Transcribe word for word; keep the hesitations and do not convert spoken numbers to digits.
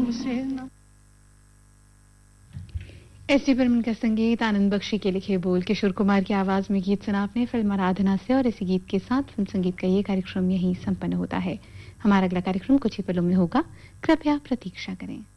उसे ना। S D Burman का संगीत, आनंद बख्शी के लिखे बोल, किशोर कुमार की आवाज में गीत सुना आपने फिल्म आराधना से। और इसी गीत के साथ फिल्म संगीत का ये कार्यक्रम यहीं संपन्न होता है। हमारा अगला कार्यक्रम कुछ ही पलों में होगा, कृपया प्रतीक्षा करें।